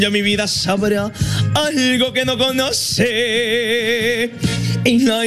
Ya mi vida sabrá algo que no conoce. Y la,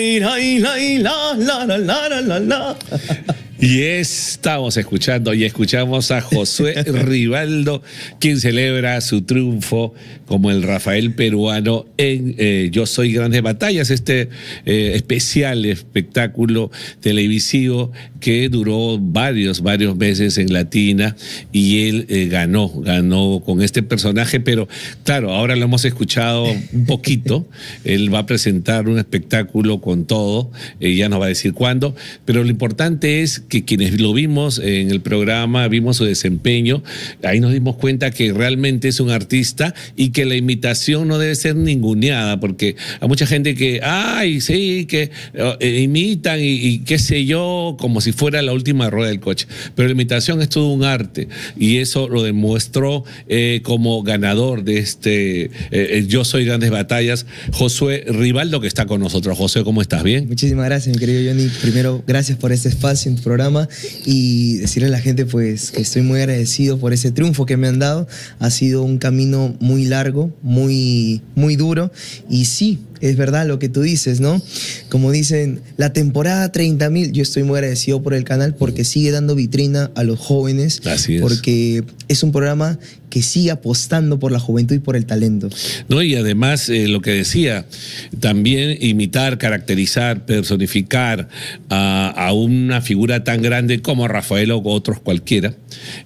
la. Y estamos escuchando y escuchamos a Josué Rivaldo, quien celebra su triunfo como el Rafael peruano en Yo Soy Grandes Batallas, este especial espectáculo televisivo que duró varios meses en Latina, y él ganó con este personaje, pero claro, ahora lo hemos escuchado un poquito. Él va a presentar un espectáculo con todo, ya nos va a decir cuándo, pero lo importante es que quienes lo vimos en el programa, vimos su desempeño, ahí nos dimos cuenta que realmente es un artista y que la imitación no debe ser ninguneada, porque hay mucha gente que, que imitan y qué sé yo, como si fuera la última rueda del coche, pero la imitación es todo un arte, y eso lo demostró como ganador de este Yo Soy Grandes Batallas, Josué Rivaldo, que está con nosotros. Josué, ¿cómo estás? ¿Bien? Muchísimas gracias, mi querido Johnny. Primero, gracias por este espacio en tu programa, y decirle a la gente pues que estoy muy agradecido por ese triunfo que me han dado. Ha sido un camino muy largo, muy duro, y sí, es verdad lo que tú dices, ¿no? Como dicen, la temporada 30.000, yo estoy muy agradecido por el canal porque sigue dando vitrina a los jóvenes. Así es. Porque es un programa que sigue apostando por la juventud y por el talento. No, y además, lo que decía, también imitar, caracterizar, personificar a una figura tan grande como Rafael o otros cualquiera,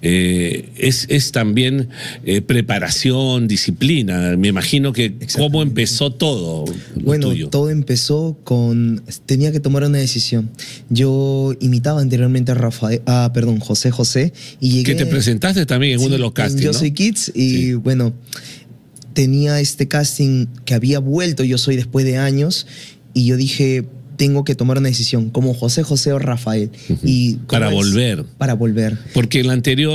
es también preparación, disciplina. Me imagino que cómo empezó todo. Bueno, tuyo. Todo empezó con... Tenía que tomar una decisión. Yo imitaba anteriormente a José, y llegué... Que te presentaste también en uno de los castings, Yo ¿no? Soy Kids, y bueno, tenía este casting que había vuelto Yo Soy después de años, y yo dije, tengo que tomar una decisión, como José o Rafael. Y para volver. Para volver. Porque en la anterior